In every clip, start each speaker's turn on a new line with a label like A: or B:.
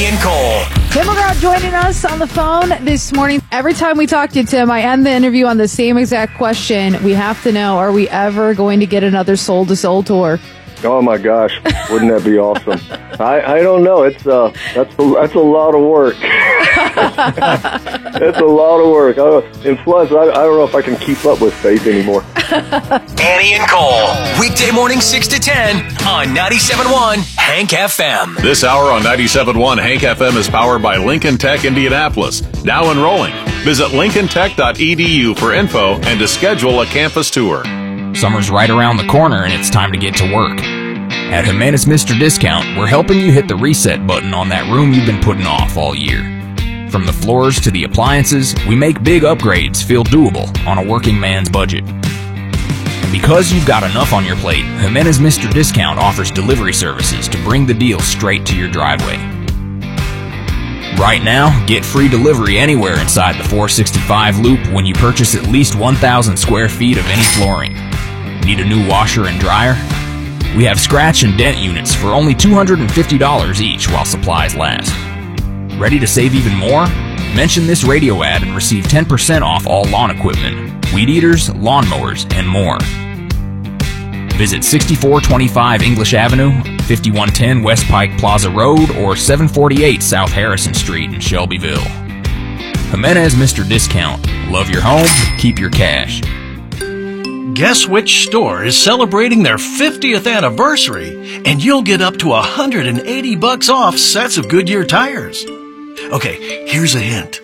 A: Danny and Cole.
B: Tim McGraw joining us on the phone this morning. Every time we talk to you, Tim, I end the interview on the same exact question. We have to know, are we ever going to get another Soul to Soul tour?
C: Oh my gosh, wouldn't that be awesome? I don't know. It's that's a lot of work. That's a lot of work. And plus, I don't know if I can keep up with Faith anymore.
A: Danny and Cole, weekday morning 6 to 10 on 97.1 Hank FM.
D: This hour on 97.1 Hank FM is powered by Lincoln Tech Indianapolis. Now enrolling. Visit lincolntech.edu for info and to schedule a campus tour.
E: Summer's right around the corner and it's time to get to work. At Jimenez Mr. Discount, we're helping you hit the reset button on that room you've been putting off all year. From the floors to the appliances, we make big upgrades feel doable on a working man's budget. And because you've got enough on your plate, Jimenez Mr. Discount offers delivery services to bring the deal straight to your driveway. Right now, get free delivery anywhere inside the 465 loop when you purchase at least 1,000 square feet of any flooring. Need a new washer and dryer? We have scratch and dent units for only $250 each while supplies last. Ready to save even more? Mention this radio ad and receive 10% off all lawn equipment, weed eaters, lawnmowers, and more. Visit 6425 English Avenue, 5110 West Pike Plaza Road, or 748 South Harrison Street in Shelbyville. Jimenez Mr. Discount. Love your home, keep your cash.
F: Guess which store is celebrating their 50th anniversary, and you'll get up to $180 off sets of Goodyear tires. Okay, here's a hint.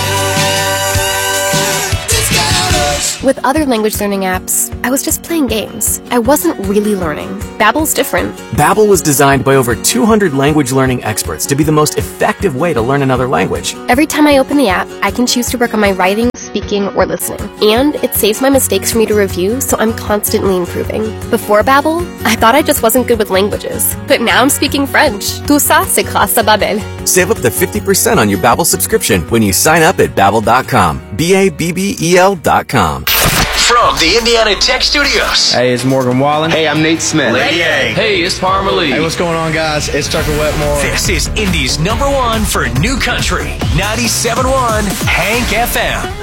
G: With other language learning apps, I was just playing games. I wasn't really learning. Babbel's different.
H: Babbel was designed by over 200 language learning experts to be the most effective way to learn another language.
G: Every time I open the app, I can choose to work on my writing, speaking, or listening. And it saves my mistakes for me to review, so I'm constantly improving. Before Babbel, I thought I just wasn't good with languages. But now I'm speaking French. Tout ça, c'est grâce à Babbel.
H: Save up to 50% on your Babbel subscription when you sign up at Babbel.com. Babbel.com.
A: From the Indiana Tech Studios.
I: Hey, it's Morgan Wallen.
J: Hey, I'm Nate Smith.
A: Lady A.
I: Hey, it's Parma Lee.
J: Hey, what's going on, guys? It's Tucker Wetmore.
A: This is Indy's #1 for new country. 97.1 Hank FM.